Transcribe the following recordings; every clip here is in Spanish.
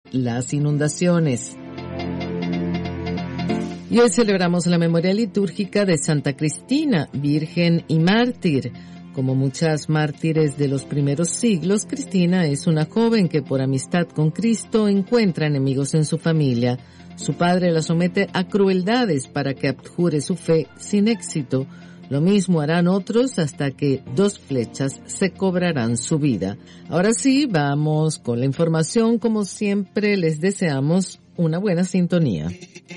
las inundaciones. Y hoy celebramos la memoria litúrgica de Santa Cristina, virgen y mártir. Como muchas mártires de los primeros siglos, Cristina es una joven que por amistad con Cristo encuentra enemigos en su familia. Su padre la somete a crueldades para que abjure su fe sin éxito. Lo mismo harán otros hasta que 2 flechas se cobrarán su vida. Ahora sí, vamos con la información. Como siempre, les deseamos una buena sintonía.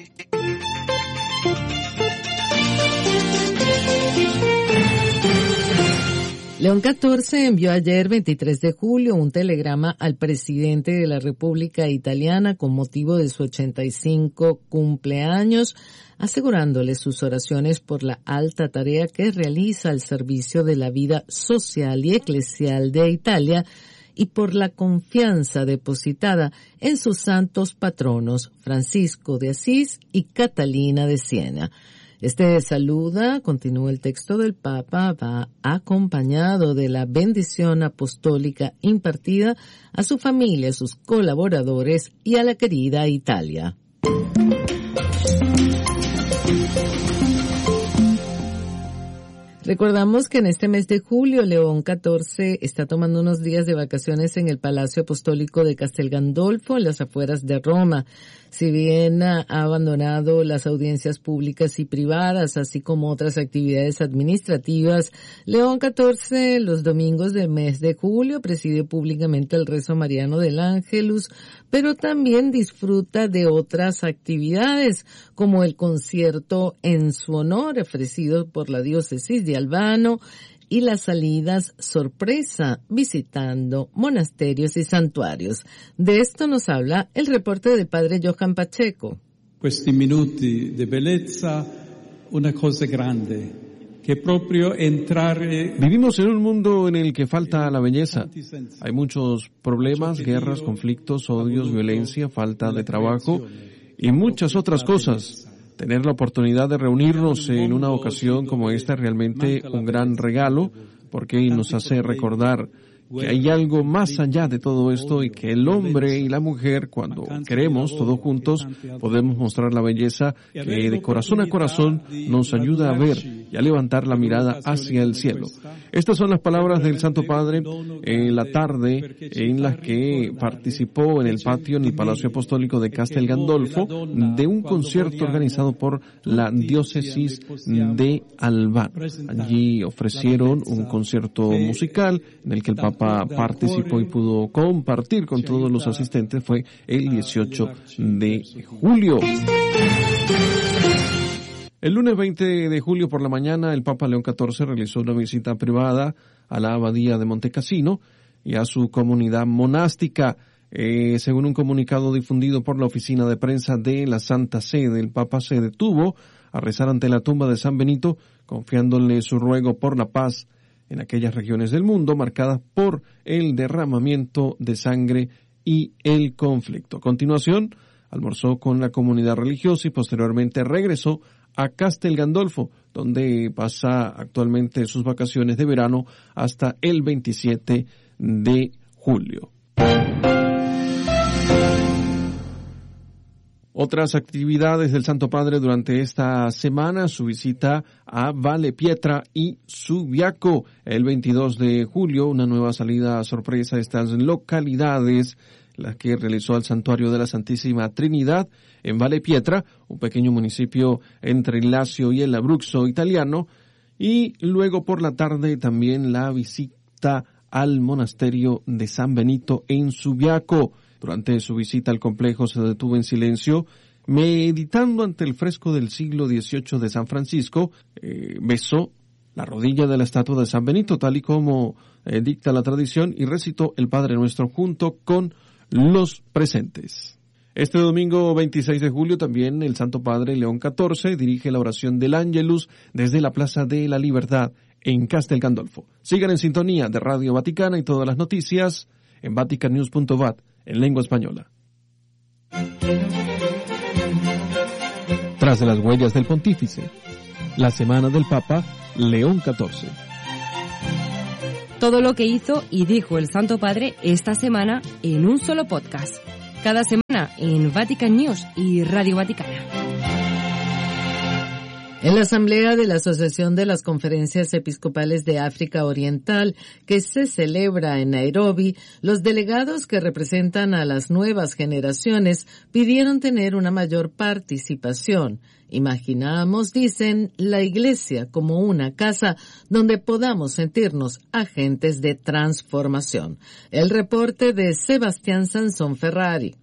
León XIV envió ayer, 23 de julio, un telegrama al presidente de la República Italiana con motivo de su 85 cumpleaños, asegurándole sus oraciones por la alta tarea que realiza al servicio de la vida social y eclesial de Italia y por la confianza depositada en sus santos patronos, Francisco de Asís y Catalina de Siena. Saluda, continúa el texto del Papa, va acompañado de la bendición apostólica impartida a su familia, a sus colaboradores y a la querida Italia. Recordamos que en este mes de julio León XIV está tomando unos días de vacaciones en el Palacio Apostólico de Castel Gandolfo, en las afueras de Roma. Si bien ha abandonado las audiencias públicas y privadas, así como otras actividades administrativas, León XIV los domingos del mes de julio preside públicamente el rezo mariano del Ángelus, pero también disfruta de otras actividades, como el concierto en su honor ofrecido por la diócesis de Albano y las salidas sorpresa visitando monasterios y santuarios. De esto nos habla el reporte del padre Johan Pacheco. Questi minuti di bellezza, una cosa grande, que proprio entrare. Vivimos en un mundo en el que falta la belleza. Hay muchos problemas, guerras, conflictos, odios, violencia, falta de trabajo y muchas otras cosas. Tener la oportunidad de reunirnos en una ocasión como esta es realmente un gran regalo, porque nos hace recordar que hay algo más allá de todo esto y que el hombre y la mujer, cuando queremos todos juntos, podemos mostrar la belleza que de corazón a corazón nos ayuda a ver y a levantar la mirada hacia el cielo. Estas son las palabras del Santo Padre en la tarde en las que participó en el patio en el Palacio Apostólico de Castel Gandolfo de un concierto organizado por la diócesis de Albano. Allí ofrecieron un concierto musical en el que el Papa participó y pudo compartir con todos los asistentes. Fue el 18 de julio. El lunes 20 de julio por la mañana, el Papa León XIV realizó una visita privada a la abadía de Montecassino y a su comunidad monástica. Según un comunicado difundido por la oficina de prensa de la Santa Sede, el Papa se detuvo a rezar ante la tumba de San Benito, confiándole su ruego por la paz en aquellas regiones del mundo marcadas por el derramamiento de sangre y el conflicto. A continuación, almorzó con la comunidad religiosa y posteriormente regresó a Castel Gandolfo, donde pasa actualmente sus vacaciones de verano hasta el 27 de julio. Otras actividades del Santo Padre durante esta semana, su visita a Valle Pietra y Subiaco. El 22 de julio, una nueva salida sorpresa a estas localidades, las que realizó al Santuario de la Santísima Trinidad en Valle Pietra, un pequeño municipio entre el Lacio y el Abruzzo italiano, y luego por la tarde también la visita al monasterio de San Benito en Subiaco. Durante su visita al complejo se detuvo en silencio, meditando ante el fresco del siglo XVIII de San Francisco. Besó la rodilla de la estatua de San Benito, tal y como dicta la tradición, y recitó el Padre Nuestro junto con los presentes. Este domingo 26 de julio también el Santo Padre León XIV dirige la oración del Ángelus desde la Plaza de la Libertad en Castel Gandolfo. Sigan en sintonía de Radio Vaticana y todas las noticias en vaticannews.vat en lengua española. Tras de las huellas del Pontífice, la semana del Papa León XIV. Todo lo que hizo y dijo el Santo Padre esta semana en un solo podcast. Cada semana en Vatican News y Radio Vaticana. En la Asamblea de la Asociación de las Conferencias Episcopales de África Oriental, que se celebra en Nairobi, los delegados que representan a las nuevas generaciones pidieron tener una mayor participación. Imaginamos, dicen, la Iglesia como una casa donde podamos sentirnos agentes de transformación. El reporte de Sebastián Sansón Ferrari.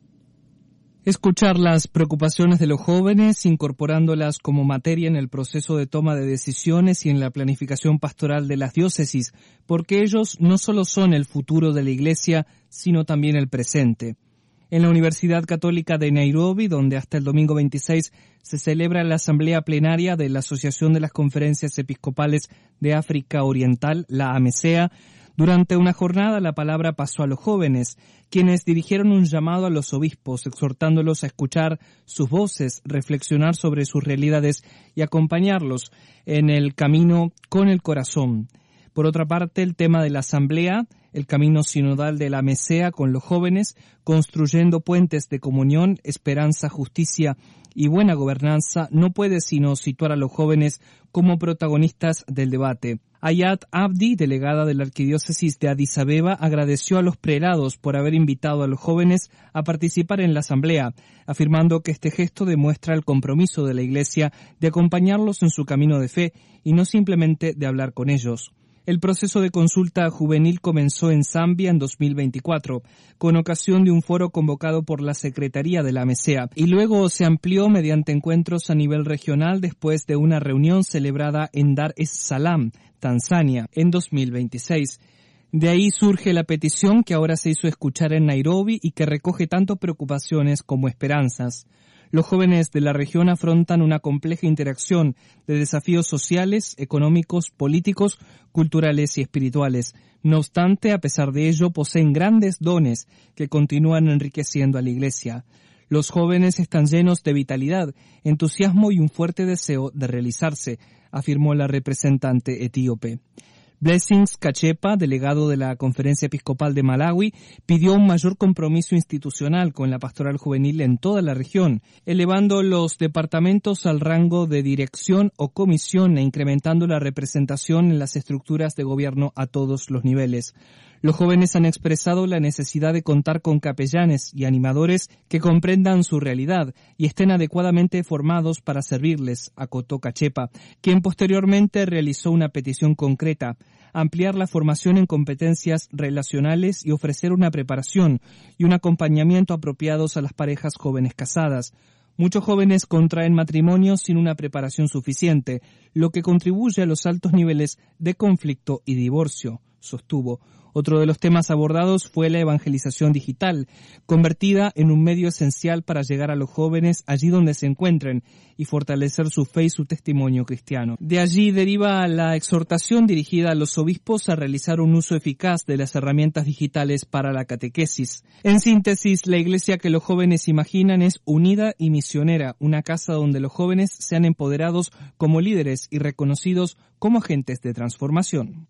Escuchar las preocupaciones de los jóvenes, incorporándolas como materia en el proceso de toma de decisiones y en la planificación pastoral de las diócesis, porque ellos no solo son el futuro de la Iglesia, sino también el presente. En la Universidad Católica de Nairobi, donde hasta el domingo 26 se celebra la Asamblea Plenaria de la Asociación de las Conferencias Episcopales de África Oriental, la AMESEA, durante una jornada la palabra pasó a los jóvenes, quienes dirigieron un llamado a los obispos, exhortándolos a escuchar sus voces, reflexionar sobre sus realidades y acompañarlos en el camino con el corazón. Por otra parte, el tema de la asamblea, el camino sinodal de la AMESEA con los jóvenes, construyendo puentes de comunión, esperanza, justicia y buena gobernanza, no puede sino situar a los jóvenes como protagonistas del debate. Ayat Abdi, delegada de la Arquidiócesis de Addis Abeba, agradeció a los prelados por haber invitado a los jóvenes a participar en la asamblea, afirmando que este gesto demuestra el compromiso de la Iglesia de acompañarlos en su camino de fe y no simplemente de hablar con ellos. El proceso de consulta juvenil comenzó en Zambia en 2024, con ocasión de un foro convocado por la Secretaría de la AMESEA, y luego se amplió mediante encuentros a nivel regional después de una reunión celebrada en Dar es Salaam, Tanzania, en 2026. De ahí surge la petición que ahora se hizo escuchar en Nairobi y que recoge tanto preocupaciones como esperanzas. Los jóvenes de la región afrontan una compleja interacción de desafíos sociales, económicos, políticos, culturales y espirituales. No obstante, a pesar de ello, poseen grandes dones que continúan enriqueciendo a la Iglesia. Los jóvenes están llenos de vitalidad, entusiasmo y un fuerte deseo de realizarse, afirmó la representante etíope. Blessings Kachepa, delegado de la Conferencia Episcopal de Malawi, pidió un mayor compromiso institucional con la pastoral juvenil en toda la región, elevando los departamentos al rango de dirección o comisión e incrementando la representación en las estructuras de gobierno a todos los niveles. Los jóvenes han expresado la necesidad de contar con capellanes y animadores que comprendan su realidad y estén adecuadamente formados para servirles, acotó Kachepa, quien posteriormente realizó una petición concreta: ampliar la formación en competencias relacionales y ofrecer una preparación y un acompañamiento apropiados a las parejas jóvenes casadas. Muchos jóvenes contraen matrimonios sin una preparación suficiente, lo que contribuye a los altos niveles de conflicto y divorcio, sostuvo. Otro de los temas abordados fue la evangelización digital, convertida en un medio esencial para llegar a los jóvenes allí donde se encuentren y fortalecer su fe y su testimonio cristiano. De allí deriva la exhortación dirigida a los obispos a realizar un uso eficaz de las herramientas digitales para la catequesis. En síntesis, la Iglesia que los jóvenes imaginan es unida y misionera, una casa donde los jóvenes sean empoderados como líderes y reconocidos como agentes de transformación.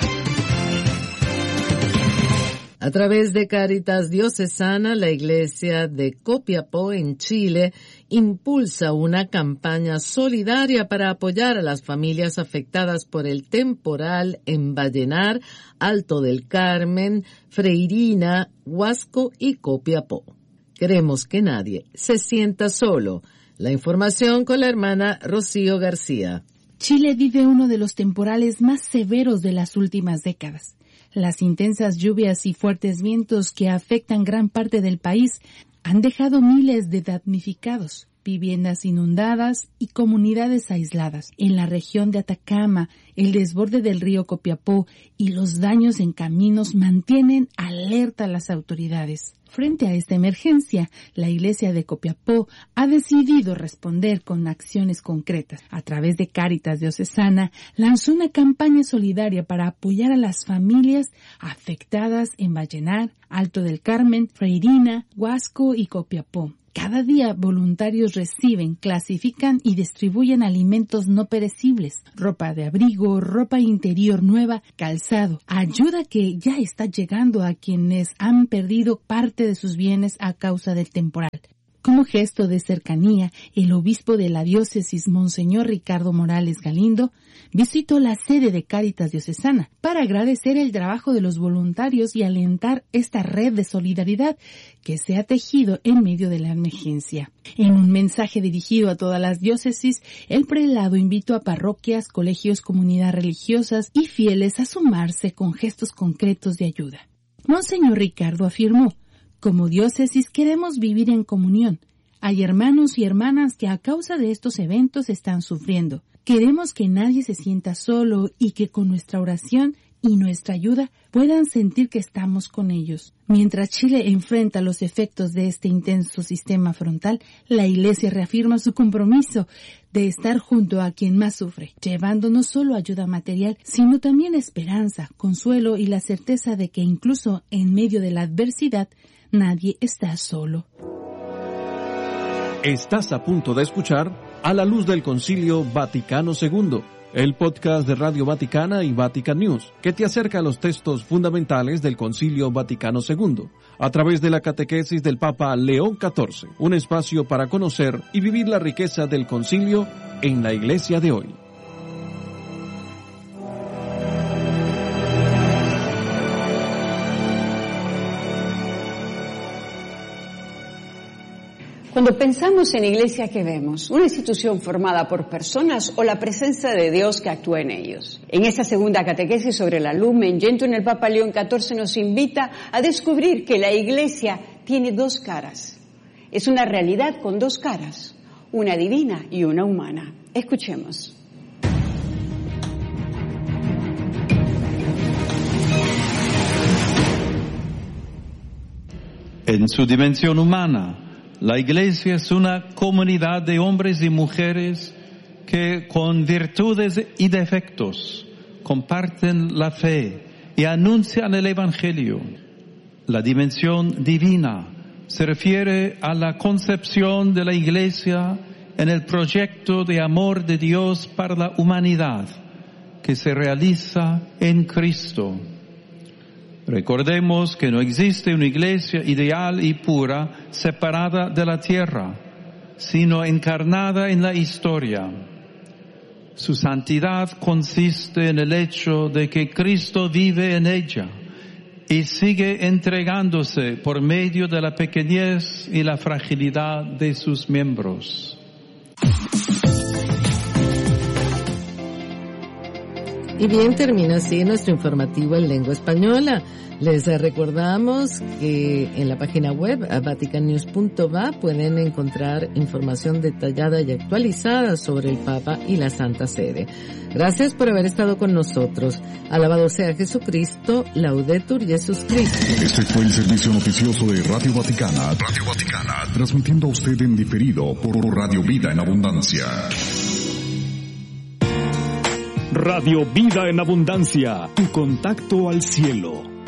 A través de Cáritas Diocesana, la Iglesia de Copiapó, en Chile, impulsa una campaña solidaria para apoyar a las familias afectadas por el temporal en Vallenar, Alto del Carmen, Freirina, Huasco y Copiapó. Queremos que nadie se sienta solo. La información con la hermana Rocío García. Chile vive uno de los temporales más severos de las últimas décadas. Las intensas lluvias y fuertes vientos que afectan gran parte del país han dejado miles de damnificados, viviendas inundadas y comunidades aisladas. En la región de Atacama, el desborde del río Copiapó y los daños en caminos mantienen alerta a las autoridades. Frente a esta emergencia, la Iglesia de Copiapó ha decidido responder con acciones concretas. A través de Cáritas Diocesana, lanzó una campaña solidaria para apoyar a las familias afectadas en Vallenar, Alto del Carmen, Freirina, Huasco y Copiapó. Cada día voluntarios reciben, clasifican y distribuyen alimentos no perecibles, ropa de abrigo, ropa interior nueva, calzado, ayuda que ya está llegando a quienes han perdido parte de sus bienes a causa del temporal. Como gesto de cercanía, el obispo de la diócesis, Monseñor Ricardo Morales Galindo, visitó la sede de Cáritas Diocesana para agradecer el trabajo de los voluntarios y alentar esta red de solidaridad que se ha tejido en medio de la emergencia. En un mensaje dirigido a todas las diócesis, el prelado invitó a parroquias, colegios, comunidades religiosas y fieles a sumarse con gestos concretos de ayuda. Monseñor Ricardo afirmó: como diócesis queremos vivir en comunión. Hay hermanos y hermanas que a causa de estos eventos están sufriendo. Queremos que nadie se sienta solo y que con nuestra oración y nuestra ayuda puedan sentir que estamos con ellos. Mientras Chile enfrenta los efectos de este intenso sistema frontal, la Iglesia reafirma su compromiso de estar junto a quien más sufre, llevando no solo ayuda material, sino también esperanza, consuelo y la certeza de que incluso en medio de la adversidad, nadie está solo. Estás a punto de escuchar A la Luz del Concilio Vaticano II, el podcast de Radio Vaticana y Vatican News, que te acerca a los textos fundamentales del Concilio Vaticano II, a través de la catequesis del Papa León XIV, un espacio para conocer y vivir la riqueza del concilio en la Iglesia de hoy. Cuando pensamos en iglesia, ¿qué vemos? ¿Una institución formada por personas o la presencia de Dios que actúa en ellos? En esta segunda catequesis sobre la Lumen Gentium, el Papa León XIV nos invita a descubrir que la iglesia tiene dos caras. Es una realidad con dos caras, una divina y una humana. Escuchemos. En su dimensión humana, la Iglesia es una comunidad de hombres y mujeres que con virtudes y defectos comparten la fe y anuncian el Evangelio. La dimensión divina se refiere a la concepción de la Iglesia en el proyecto de amor de Dios para la humanidad que se realiza en Cristo. Recordemos que no existe una iglesia ideal y pura separada de la tierra, sino encarnada en la historia. Su santidad consiste en el hecho de que Cristo vive en ella y sigue entregándose por medio de la pequeñez y la fragilidad de sus miembros. Y bien, termina así nuestro informativo en lengua española. Les recordamos que en la página web vaticannews.va pueden encontrar información detallada y actualizada sobre el Papa y la Santa Sede. Gracias por haber estado con nosotros. Alabado sea Jesucristo, Laudetur Jesus Christus. Este fue el servicio noticioso de Radio Vaticana, transmitiendo a usted en diferido por Radio Vida en Abundancia. Radio Vida en Abundancia, tu contacto al cielo.